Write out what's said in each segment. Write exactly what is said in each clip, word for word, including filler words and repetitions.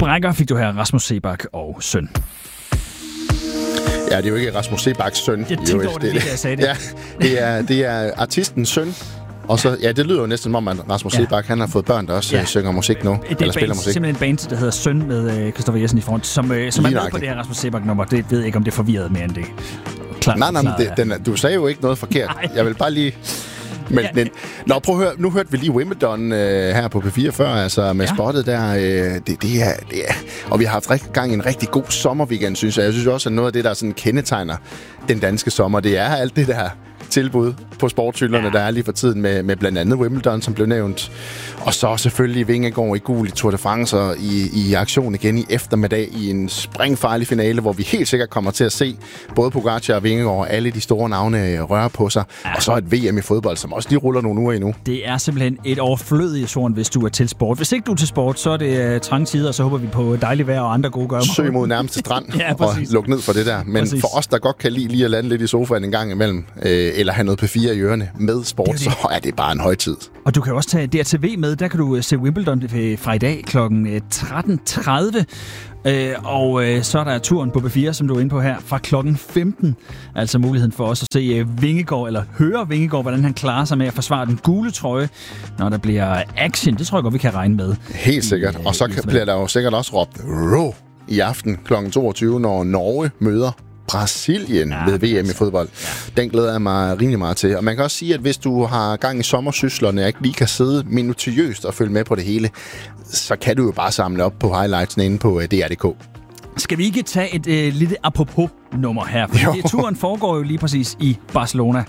Sprækker fik du her Rasmus Seebach og Søn. Ja, det er jo ikke Rasmus Sebachs søn. Jeg tænkte over det, det, jeg sagde det. Ja, det er, det er artistens søn. Og så, ja, det lyder jo næsten som om, at Rasmus ja. Sebach, han har fået børn, der også ja. synger musik nu. Det er eller spiller band, musik. simpelthen en band, der hedder Søn med Christoffer Jessen i front, som, som er med på det her Rasmus Sebach-nummer. Det ved jeg ikke, om det er forvirret mere end det. Klar, nej, nej, men det, ja. den, du sagde jo ikke noget forkert. Nej. Jeg vil bare lige... Men, ja. Nå, prøv at høre. Nu hørte vi lige Wimbledon øh, her på P fire før, altså med ja. spottet der. Øh, det, det, er, det er... Og vi har haft rigtig gang i en rigtig god sommerweekend, synes jeg. Jeg synes også, at noget af det, der sådan kendetegner den danske sommer, det er alt det der tilbud på sportshylderne, ja. der er lige for tiden med, med blandt andet Wimbledon, som blev nævnt. Og så selvfølgelig Vingegaard i gul i Tour de France og i, i aktion igen i eftermiddag i en springfarlig finale, hvor vi helt sikkert kommer til at se både Pogacar og Vingegaard og alle de store navne røre på sig. Ja. Og så et V M i fodbold, som også lige ruller nogle uger endnu. Det er simpelthen et overflødigt sorn, hvis du er til sport. Hvis ikke du er til sport, så er det uh, trange tider, og så håber vi på dejligt vejr og andre gode gørmer. Søg mod nærmeste strand ja, og luk ned for det der. Men præcis. For os, der godt kan lide lige at lande lidt i sofaen en gang imellem, øh, eller have noget P fire i ørerne med sport, det er det. Så er det bare en højtid. Og du kan også tage D R T V med. Der kan du se Wimbledon fra i dag klokken tretten tredive. Øh, og øh, så er der turen på P fire, som du er inde på her, fra klokken femten. Altså muligheden for os at se øh, Vingegaard, eller høre Vingegaard, hvordan han klarer sig med at forsvare den gule trøje, når der bliver action. Det tror jeg godt, vi kan regne med. Helt sikkert. I, og så kan, bliver der jo sikkert også råbt Rå i aften klokken toogtyve, når Norge møder Brasilien ja, ved V M i fodbold. Ja. Den glæder jeg mig rimelig meget til. Og man kan også sige, at hvis du har gang i sommersyslerne og ikke lige kan sidde minutiøst og følge med på det hele, så kan du jo bare samle op på highlightsene inde på D R punktum D K. Skal vi ikke tage et øh, lille apropos-nummer her? For turen foregår jo lige præcis i Barcelona.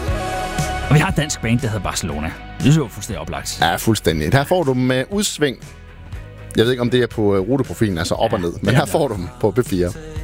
Og vi har et dansk band, der hedder Barcelona. Det er jo fuldstændig oplagt. Ja, fuldstændig. Her får du med udsving. Jeg ved ikke, om det er på ruteprofilen, altså op ja, og ned. Men her får du dem på P fire.